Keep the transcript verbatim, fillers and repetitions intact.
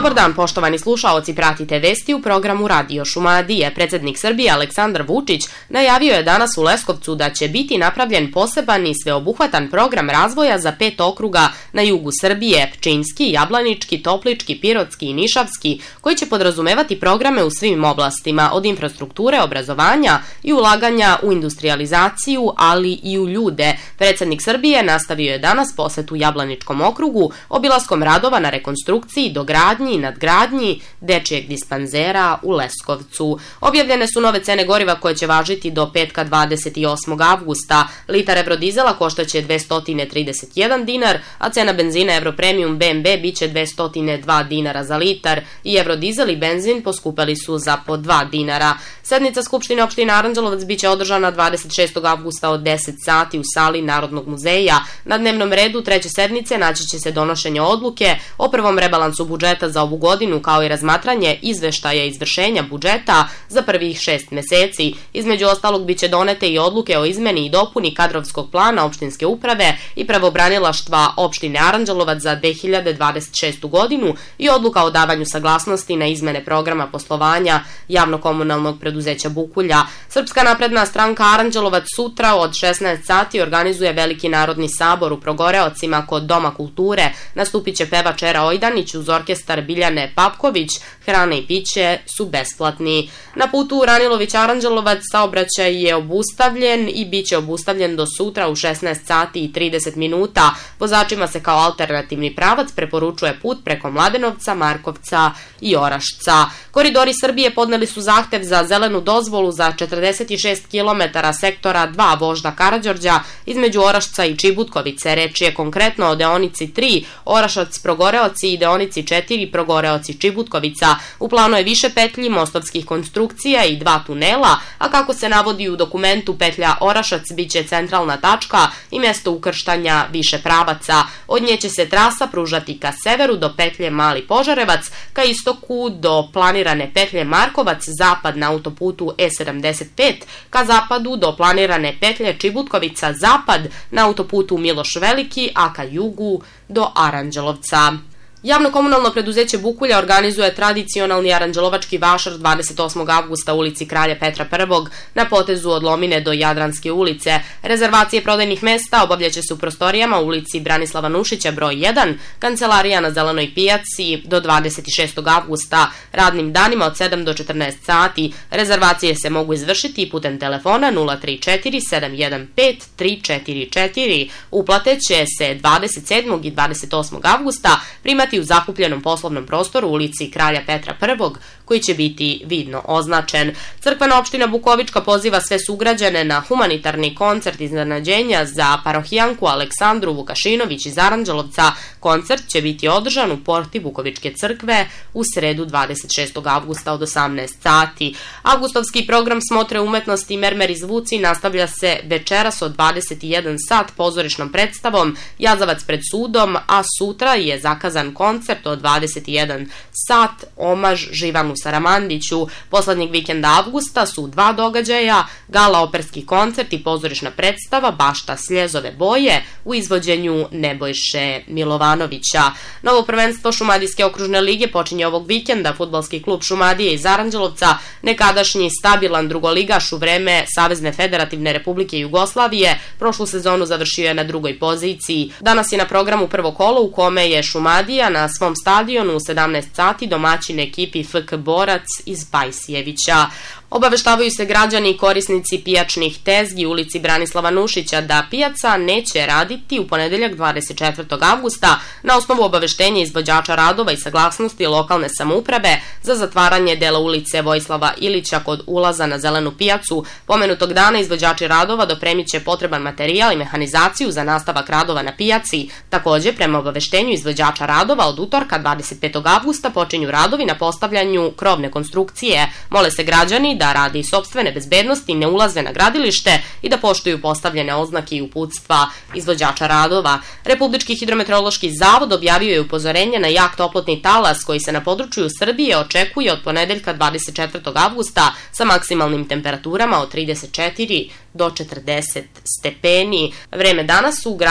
Dobar dan, poštovani slušaoci, pratite vesti u programu Radio Šumadije. Predsednik Srbije Aleksandar Vučić najavio je danas u Leskovcu da će biti napravljen poseban i sveobuhvatan program razvoja za pet okruga na jugu Srbije, Pčinjski, Jablanički, Toplički, Pirotski i Nišavski, koji će podrazumevati programe u svim oblastima, od infrastrukture, obrazovanja i ulaganja u industrijalizaciju, ali i u ljude. Predsednik Srbije nastavio je danas posetu Jablaničkom okrugu, obilaskom radova na rekonstrukciji, dogradnji i nadgradnji dečijeg dispanzera u Leskovcu. Objavljene su nove cene goriva koje će važiti do petka dvadeset osmog avgusta. Litar evrodizela koštaće dvesta trideset jedan dinar, a cena benzina Europremium B M B biće dvesta dva dinara za litar i evrodizel i benzin poskupeli su za po dva dinara. Sednica Skupštine opštine Aranđelovac biće održana dvadeset šestog avgusta od deset sati u sali Narodnog muzeja. Na dnevnom redu treće sednice naći će se donošenje odluke o prvom rebalansu budžeta za ovu godinu, kao i razmatranje izveštaja izvršenja budžeta za prvih šest meseci. Između ostalog biće donete i odluke o izmeni i dopuni kadrovskog plana opštinske uprave i pravobranilaštva opštine Aranđelovac za dve hiljade dvadeset šestu godinu i odluka o davanju saglasnosti na izmene programa poslovanja javno-komunalnog preduzeća Bukulja. Srpska napredna stranka Aranđelovac sutra od šesnaest sati organizuje veliki narodni sabor u Progoreocima kod Doma kulture. Nastupit će pevač Era Ojdanić uz orkestar Biljane Papković. Hrana i piće su besplatni. Na putu Ranilović-Aranđelovac saobraćaj je obustavljen i bit će obustavljen do sutra u šesnaest sati i trideset minuta. Vozačima se kao alternativni pravac preporučuje put preko Mladenovca, Markovca i Orašca. Koridori Srbije podneli su zahtev za zelenu dozvolu za četrdeset šest kilometara sektora dva Vožda Karađorđa između Orašca i Čibutkovice. Reč je konkretno o deonici tri Orašac-Progoreoci i deonici četiri Progoreoci-Čibutkovica. U planu je više petlji, mostovskih konstrukcija i dva tunela, a kako se navodi u dokumentu, petlja Orašac biće centralna tačka i mesto ukrštanja više pravaca. Od nje će se trasa pružati ka severu do petlje Mali Požarevac, ka istoku do planirane petlje Markovac, zapad na autoputu E sedamdeset pet, ka zapadu do planirane petlje Čibutkovica, zapad na autoputu Miloš Veliki, a ka jugu do Aranđelovca. Javno-komunalno preduzeće Bukulja organizuje tradicionalni aranđelovački vašar dvadeset osmog avgusta u ulici Kralja Petra Prvog na potezu od Lomine do Jadranske ulice. Rezervacije prodajnih mesta obavljaće se u prostorijama u ulici Branislava Nušića broj jedan, kancelarija na Zelenoj pijaci do dvadeset šestog avgusta, radnim danima od sedam do četrnaest sati. Rezervacije se mogu izvršiti putem telefona nula tri četiri sedam jedan pet tri četiri četiri. Uplate će se dvadeset sedmog i dvadeset osmog avgusta primati u zakupljenom poslovnom prostoru u ulici Kralja Petra Prvog, koji će biti vidno označen. Crkvena opština Bukovička poziva sve sugrađane na humanitarni koncert iznenađenja za parohijanku Aleksandru Vukašinović iz Aranđelovca. Koncert će biti održan u porti Bukovičke crkve u sredu dvadeset šestog avgusta od osamnaest sati. Avgustovski program Smotre umetnosti Mermer i zvuci nastavlja se večeras od dvadeset jedan sat pozorišnom predstavom Jazavac pred sudom, a sutra je zakazan koncert od dvadeset jedan sat, omaž Živanu Saramandiću. Poslednjeg vikenda avgusta su dva događaja, gala operski koncert i pozorišna predstava Bašta Sljezove boje u izvođenju Nebojše Milovanovića. Novo prvenstvo Šumadijske okružne lige počinje ovog vikenda. Fudbalski klub Šumadije iz Aranđelovca, nekadašnji stabilan drugoligaš u vreme Savezne federativne republike Jugoslavije, prošlu sezonu završio je na drugoj poziciji. Danas je na programu prvo kolo u kome je Šumadija na svom stadionu u sedamnaest sati domaćin ekipi F K Borac iz Bajsijevića. Obaveštavaju se građani i korisnici pijačnih tezgi u ulici Branislava Nušića da pijaca neće raditi u ponedeljak dvadeset četvrtog avgusta na osnovu obaveštenja izvođača radova i saglasnosti lokalne samouprave za zatvaranje dela ulice Vojislava Ilića kod ulaza na Zelenu pijacu. Pomenutog dana izvođači radova dopremit će potreban materijal i mehanizaciju za nastavak radova na pijaci. Takođe, prema obaveštenju izvođača radova, od utorka dvadeset petog avgusta počinju radovi na postavljanju krovne konstrukcije. Mole se građani da radi sopstvene bezbednosti, ne ulaze na gradilište i da poštuju postavljene oznake i uputstva izvođača radova. Republički hidrometeorološki zavod objavio je upozorenje na jak toplotni talas koji se na području Srbije očekuje od ponedeljka dvadeset četvrtog avgusta sa maksimalnim temperaturama od trideset četiri do četrdeset stepeni. Vreme danas u